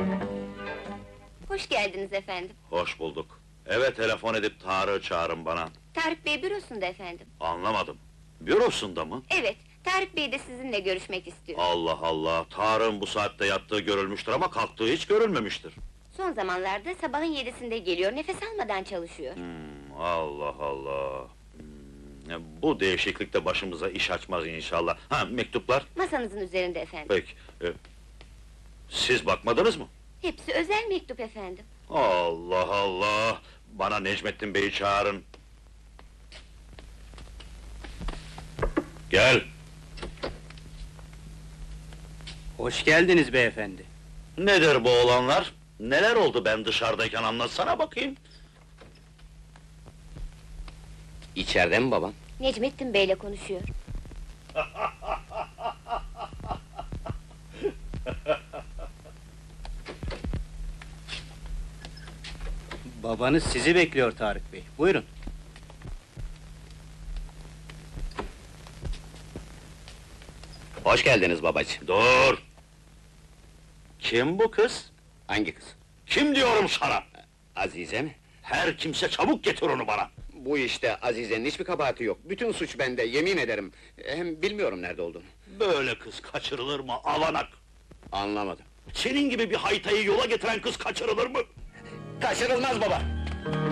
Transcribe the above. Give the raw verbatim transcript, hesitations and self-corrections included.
Hoş geldiniz efendim. Hoş bulduk. Eve telefon edip Tarık'ı çağırın bana. Tarık Bey bürosunda efendim. Anlamadım. Bürosunda mı? Evet, Tarık Bey de sizinle görüşmek istiyor. Allah Allah! Tarık'ın bu saatte yattığı görülmüştür ama kalktığı hiç görülmemiştir. Son zamanlarda sabahın yedisinde geliyor, nefes almadan çalışıyor. Hmm, Allah Allah! Hmm, ya bu değişiklik de başımıza iş açmaz inşallah. Ha, mektuplar? Masanızın üzerinde efendim. Peki. e, siz bakmadınız mı? Hepsi özel mektup efendim. Allah Allah! Bana Necmettin Bey'i çağırın. Gel! Hoş geldiniz beyefendi. Nedir bu olanlar? Neler oldu ben dışarıdayken anlatsana bakayım. İçeride mi babam? Necmettin Bey'le konuşuyor. Babanız sizi bekliyor Tarık Bey. Buyurun. Hoş geldiniz babacığım. Dur! Kim bu kız? Hangi kız? Kim diyorum sana? Azize mi? Her kimse çabuk getir onu bana! Bu işte Azize'nin hiçbir kabahati yok. Bütün suç bende, yemin ederim. Hem bilmiyorum nerede olduğunu. Böyle kız kaçırılır mı, avanak? Anlamadım. Senin gibi bir haytayı yola getiren kız kaçırılır mı? Kaçırılmaz baba!